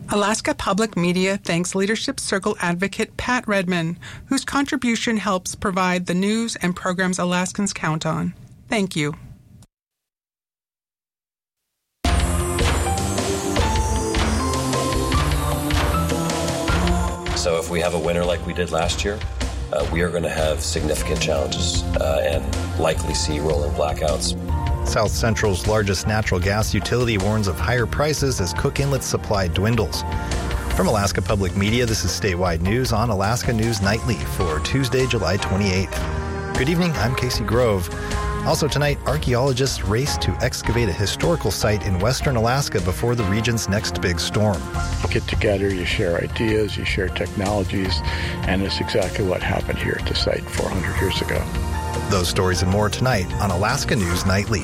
Alaska Public Media thanks Leadership Circle advocate Pat Redman, whose contribution helps provide the news and programs Alaskans count on. Thank you. So if we have a winter like we did last year, we are going to have significant challenges and likely see rolling blackouts. South Central's largest natural gas utility warns of higher prices as Cook Inlet's supply dwindles. From Alaska Public Media, this is statewide news on Alaska News Nightly for Tuesday, July 28th. Good evening, I'm Casey Grove. Also tonight, archaeologists race to excavate a historical site in western Alaska before the region's next big storm. You get together, you share ideas, you share technologies, and it's exactly what happened here at the site 400 years ago. Those stories and more tonight on Alaska News Nightly.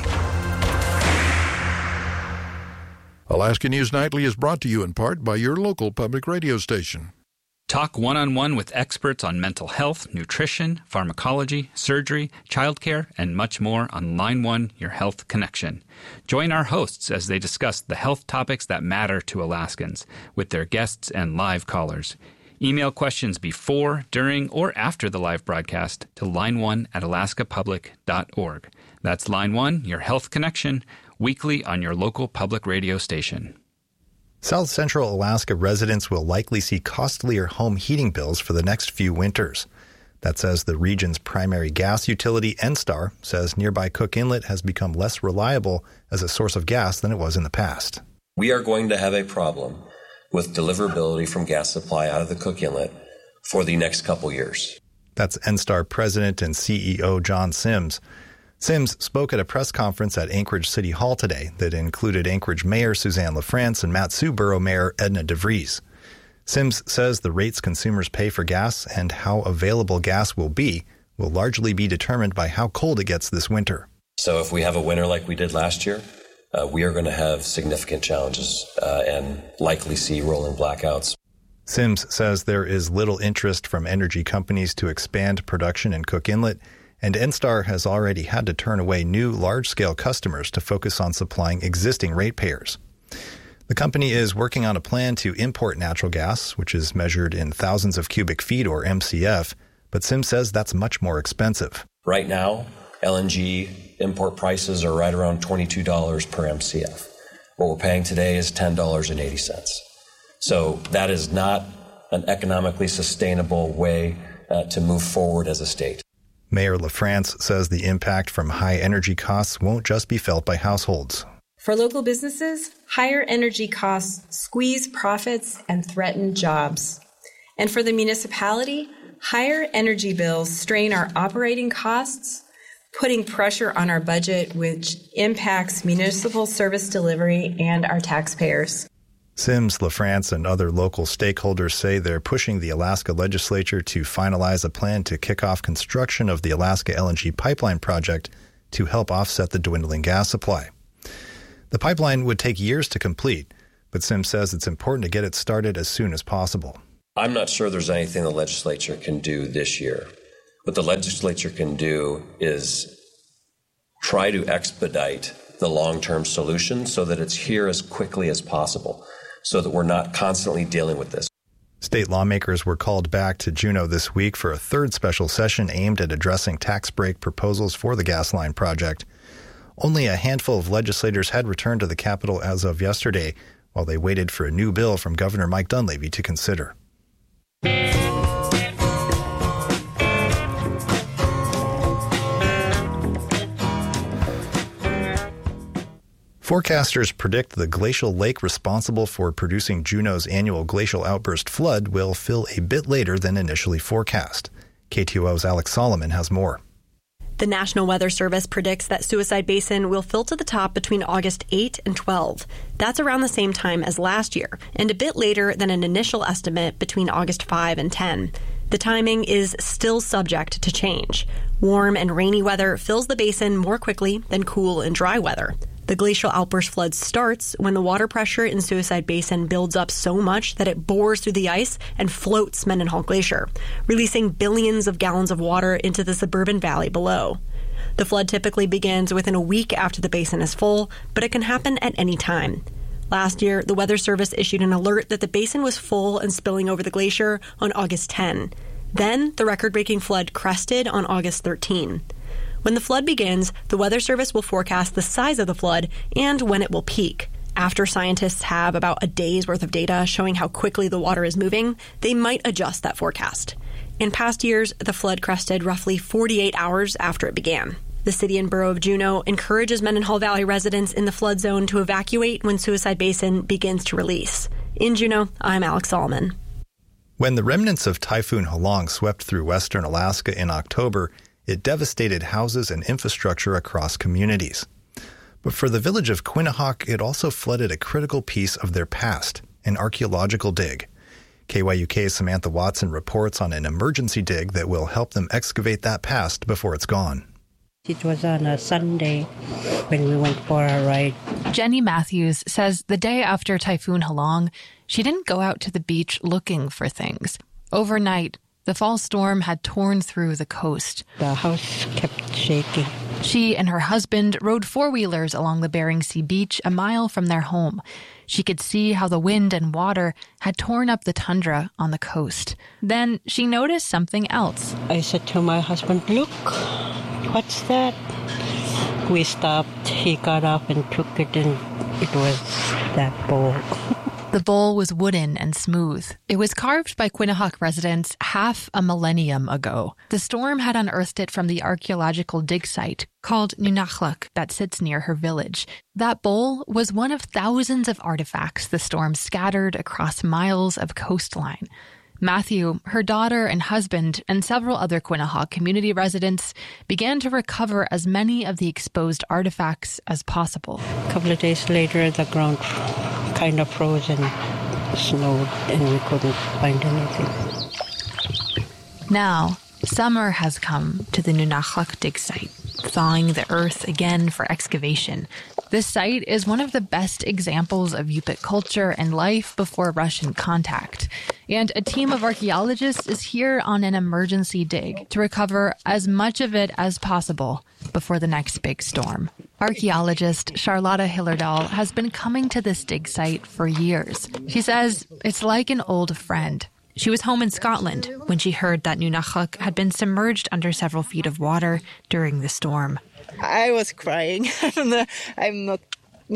Alaska News Nightly is brought to you in part by your local public radio station. Talk one-on-one with experts on mental health, nutrition, pharmacology, surgery, childcare, and much more on Line 1, Your Health Connection. Join our hosts as they discuss the health topics that matter to Alaskans with their guests and live callers. Email questions before, during, or after the live broadcast to line1@alaskapublic.org. That's Line 1, Your Health Connection, weekly on your local public radio station. South Central Alaska residents will likely see costlier home heating bills for the next few winters. That says the region's primary gas utility, NSTAR, says nearby Cook Inlet has become less reliable as a source of gas than it was in the past. We are going to have a problem with deliverability from gas supply out of the Cook Inlet for the next couple years. That's NSTAR President and CEO John Sims. Sims spoke at a press conference at Anchorage City Hall today that included Anchorage Mayor Suzanne LaFrance and Mat-Su Borough Mayor Edna DeVries. Sims says the rates consumers pay for gas and how available gas will largely be determined by how cold it gets this winter. So if we have a winter like we did last year, we are going to have significant challenges and likely see rolling blackouts. Sims says there is little interest from energy companies to expand production in Cook Inlet, and NSTAR has already had to turn away new large-scale customers to focus on supplying existing ratepayers. The company is working on a plan to import natural gas, which is measured in thousands of cubic feet or MCF, but Sims says that's much more expensive. Right now, LNG import prices are right around $22 per MCF. What we're paying today is $10.80. So that is not an economically sustainable way to move forward as a state. Mayor LaFrance says the impact from high energy costs won't just be felt by households. For local businesses, higher energy costs squeeze profits and threaten jobs. And for the municipality, higher energy bills strain our operating costs, putting pressure on our budget, which impacts municipal service delivery and our taxpayers. Sims, LaFrance, and other local stakeholders say they're pushing the Alaska legislature to finalize a plan to kick off construction of the Alaska LNG pipeline project to help offset the dwindling gas supply. The pipeline would take years to complete, but Sims says it's important to get it started as soon as possible. I'm not sure there's anything the legislature can do this year. What the legislature can do is try to expedite the long-term solution so that it's here as quickly as possible, so that we're not constantly dealing with this. State lawmakers were called back to Juneau this week for a third special session aimed at addressing tax break proposals for the gas line project. Only a handful of legislators had returned to the Capitol as of yesterday, while they waited for a new bill from Governor Mike Dunleavy to consider. Forecasters predict the glacial lake responsible for producing Juneau's annual glacial outburst flood will fill a bit later than initially forecast. KTOO's Alex Solomon has more. The National Weather Service predicts that Suicide Basin will fill to the top between August 8 and 12. That's around the same time as last year, and a bit later than an initial estimate between August 5 and 10. The timing is still subject to change. Warm and rainy weather fills the basin more quickly than cool and dry weather. The glacial outburst flood starts when the water pressure in Suicide Basin builds up so much that it bores through the ice and floats Mendenhall Glacier, releasing billions of gallons of water into the suburban valley below. The flood typically begins within a week after the basin is full, but it can happen at any time. Last year, the Weather Service issued an alert that the basin was full and spilling over the glacier on August 10. Then, the record-breaking flood crested on August 13. When the flood begins, the Weather Service will forecast the size of the flood and when it will peak. After scientists have about a day's worth of data showing how quickly the water is moving, they might adjust that forecast. In past years, the flood crested roughly 48 hours after it began. The city and borough of Juneau encourages Mendenhall Valley residents in the flood zone to evacuate when Suicide Basin begins to release. In Juneau, I'm Alex Solomon. When the remnants of Typhoon Halong swept through western Alaska in October, it devastated houses and infrastructure across communities. But for the village of Quinhagak, it also flooded a critical piece of their past, an archaeological dig. KYUK's Samantha Watson reports on an emergency dig that will help them excavate that past before it's gone. It was on a Sunday when we went for our ride. Jenny Matthews says the day after Typhoon Halong, she didn't go out to the beach looking for things. Overnight, the fall storm had torn through the coast. The house kept shaking. She and her husband rode four-wheelers along the Bering Sea beach a mile from their home. She could see how the wind and water had torn up the tundra on the coast. Then she noticed something else. I said to my husband, "Look, what's that?" We stopped. He got up and took it, and it was that bowl. The bowl was wooden and smooth. It was carved by Quinhagak residents half a millennium ago. The storm had unearthed it from the archaeological dig site called Nunalak that sits near her village. That bowl was one of thousands of artifacts the storm scattered across miles of coastline. Matthew, her daughter and husband, and several other Quinhagak community residents began to recover as many of the exposed artifacts as possible. A couple of days later, the ground kind of froze and snowed, and we couldn't find anything. Now, summer has come to the Nunalak dig site, thawing the earth again for excavation. This site is one of the best examples of Yupik culture and life before Russian contact. And a team of archaeologists is here on an emergency dig to recover as much of it as possible before the next big storm. Archaeologist Charlotta Hillerdahl has been coming to this dig site for years. She says it's like an old friend. She was home in Scotland when she heard that Nunalak had been submerged under several feet of water during the storm. I was crying. I'm not,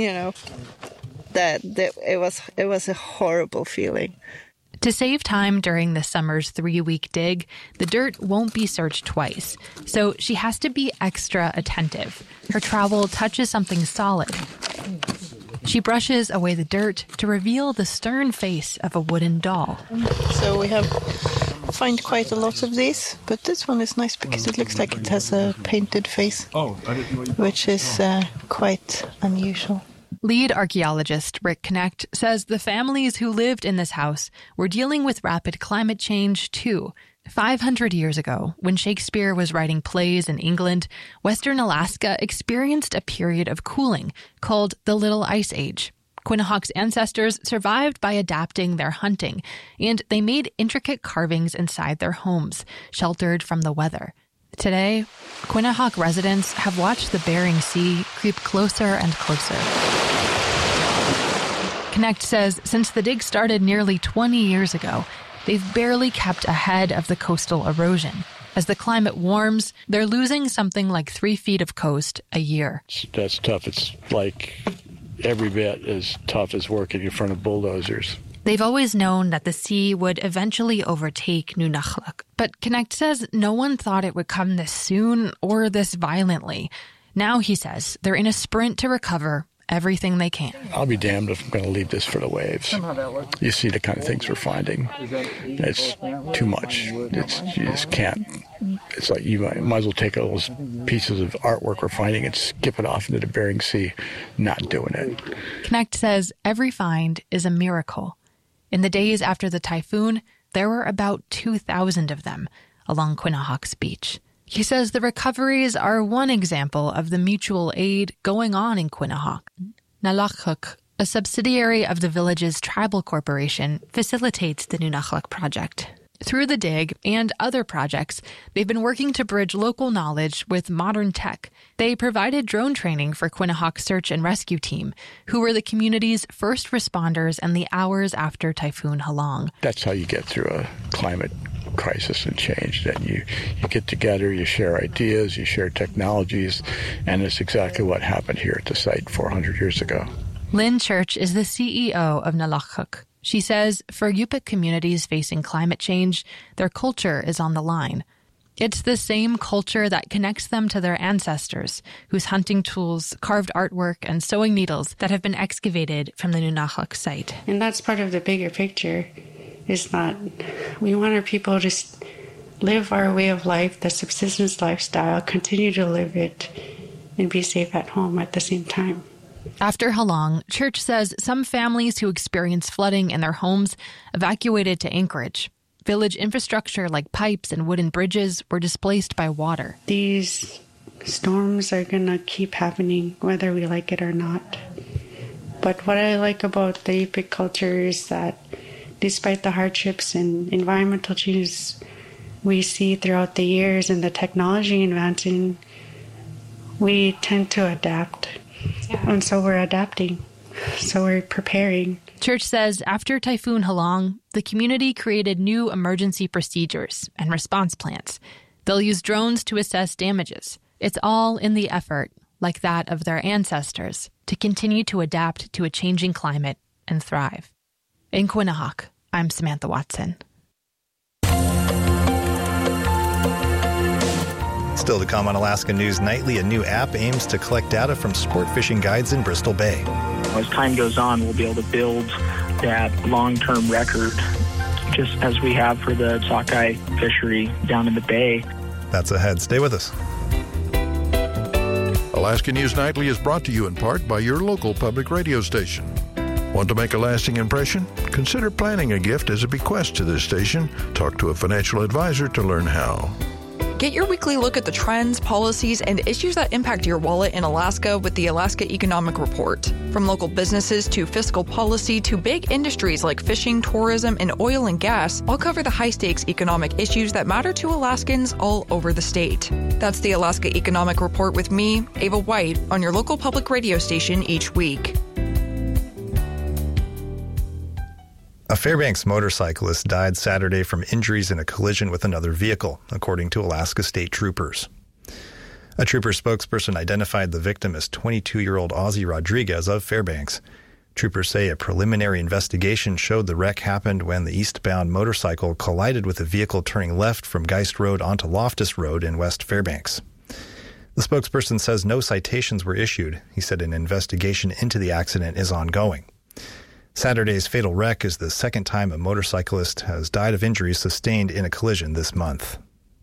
that it was a horrible feeling. To save time during the summer's 3-week dig, the dirt won't be searched twice, so she has to be extra attentive. Her trowel touches something solid. She brushes away the dirt to reveal the stern face of a wooden doll. So we have find quite a lot of these, but this one is nice because it looks like it has a painted face, which is quite unusual. Lead archaeologist Rick Knecht says the families who lived in this house were dealing with rapid climate change too. 500 years ago, when Shakespeare was writing plays in England, Western Alaska experienced a period of cooling called the Little Ice Age. Quinhagak's ancestors survived by adapting their hunting, and they made intricate carvings inside their homes, sheltered from the weather. Today, Quinhagak residents have watched the Bering Sea creep closer and closer. Knecht says since the dig started nearly 20 years ago, they've barely kept ahead of the coastal erosion. As the climate warms, they're losing something like 3 feet of coast a year. That's tough. It's like every bit as tough as working in front of bulldozers. They've always known that the sea would eventually overtake Nunalak, but Knecht says no one thought it would come this soon or this violently. Now, he says, they're in a sprint to recover everything they can. I'll be damned if I'm going to leave this for the waves. You see the kind of things we're finding. It's too much. You just can't. It's like you might as well take all those pieces of artwork we're finding and skip it off into the Bering Sea. Not doing it. Knecht says every find is a miracle. In the days after the typhoon, there were about 2,000 of them along Quinhagak's beach. He says the recoveries are one example of the mutual aid going on in Quinhagak. Nalakuk, a subsidiary of the village's tribal corporation, facilitates the Nunalak project. Through the dig and other projects, they've been working to bridge local knowledge with modern tech. They provided drone training for Quinnipiac Search and Rescue Team, who were the community's first responders in the hours after Typhoon Halong. That's how you get through a climate crisis and change. Then you get together, you share ideas, you share technologies, and it's exactly what happened here at the site 400 years ago. Lynn Church is the CEO of Nalakuk. She says for Yupik communities facing climate change, their culture is on the line. It's the same culture that connects them to their ancestors, whose hunting tools, carved artwork, and sewing needles that have been excavated from the Nunahak site. And that's part of the bigger picture, is that we want our people to live our way of life, the subsistence lifestyle, continue to live it, and be safe at home at the same time. After Halong, Church says some families who experienced flooding in their homes evacuated to Anchorage. Village infrastructure like pipes and wooden bridges were displaced by water. These storms are going to keep happening whether we like it or not. But what I like about the Yupik culture is that despite the hardships and environmental changes we see throughout the years and the technology advancing, we tend to adapt. And so we're adapting. So we're preparing. Church says after Typhoon Halong, the community created new emergency procedures and response plans. They'll use drones to assess damages. It's all in the effort, like that of their ancestors, to continue to adapt to a changing climate and thrive. In Quinnipiac, I'm Samantha Watson. Still to come on Alaska News Nightly, a new app aims to collect data from sport fishing guides in Bristol Bay. As time goes on, we'll be able to build that long-term record, just as we have for the sockeye fishery down in the bay. That's ahead. Stay with us. Alaska News Nightly is brought to you in part by your local public radio station. Want to make a lasting impression? Consider planning a gift as a bequest to this station. Talk to a financial advisor to learn how. Get your weekly look at the trends, policies, and issues that impact your wallet in Alaska with the Alaska Economic Report. From local businesses to fiscal policy to big industries like fishing, tourism, and oil and gas, I'll cover the high-stakes economic issues that matter to Alaskans all over the state. That's the Alaska Economic Report with me, Ava White, on your local public radio station each week. A Fairbanks motorcyclist died Saturday from injuries in a collision with another vehicle, according to Alaska State Troopers. A trooper spokesperson identified the victim as 22-year-old Ozzie Rodriguez of Fairbanks. Troopers say a preliminary investigation showed the wreck happened when the eastbound motorcycle collided with a vehicle turning left from Geist Road onto Loftus Road in West Fairbanks. The spokesperson says no citations were issued. He said an investigation into the accident is ongoing. Saturday's fatal wreck is the second time a motorcyclist has died of injuries sustained in a collision this month.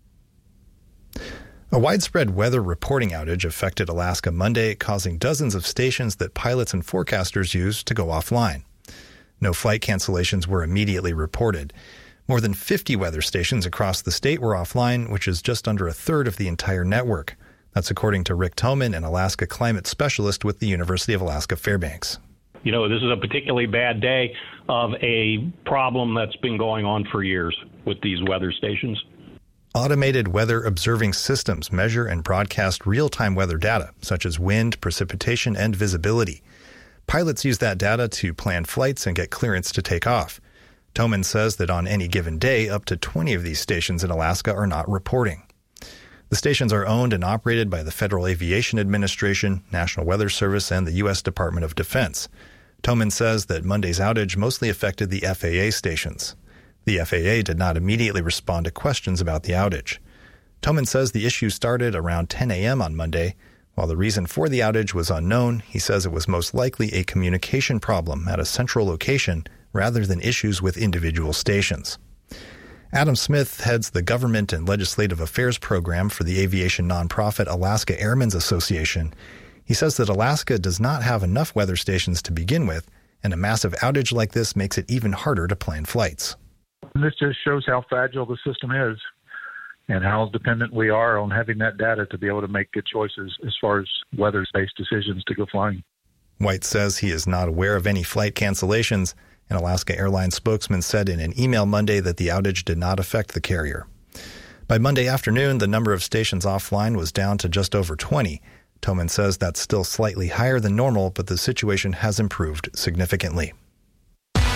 A widespread weather reporting outage affected Alaska Monday, causing dozens of stations that pilots and forecasters use to go offline. No flight cancellations were immediately reported. More than 50 weather stations across the state were offline, which is just under a third of the entire network. That's according to Rick Toman, an Alaska climate specialist with the University of Alaska Fairbanks. You know, this is a particularly bad day of a problem that's been going on for years with these weather stations. Automated weather observing systems measure and broadcast real-time weather data, such as wind, precipitation, and visibility. Pilots use that data to plan flights and get clearance to take off. Toman says that on any given day, up to 20 of these stations in Alaska are not reporting. The stations are owned and operated by the Federal Aviation Administration, National Weather Service, and the U.S. Department of Defense. Toman says that Monday's outage mostly affected the FAA stations. The FAA did not immediately respond to questions about the outage. Toman says the issue started around 10 a.m. on Monday. While the reason for the outage was unknown, he says it was most likely a communication problem at a central location rather than issues with individual stations. Adam Smith heads the Government and Legislative Affairs program for the aviation nonprofit Alaska Airmen's Association. He says that Alaska does not have enough weather stations to begin with, and a massive outage like this makes it even harder to plan flights. This just shows how fragile the system is and how dependent we are on having that data to be able to make good choices as far as weather-based decisions to go flying. White says he is not aware of any flight cancellations An Alaska Airlines spokesman said in an email Monday that the outage did not affect the carrier. By Monday afternoon, the number of stations offline was down to just over 20. Thoman says that's still slightly higher than normal, but the situation has improved significantly.